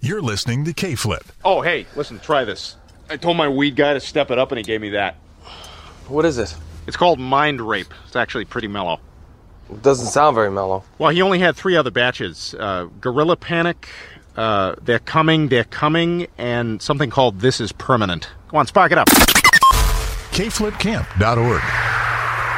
You're listening to K-Flip. Oh, hey, listen, try this. I told my weed guy to step it up, and he gave me that. What is it? It's called Mind Rape. It's actually pretty mellow. It doesn't sound very mellow. Well, he only had 3 other batches. Gorilla Panic, They're Coming, and something called This Is Permanent. Come on, spark it up. KFlipCamp.org.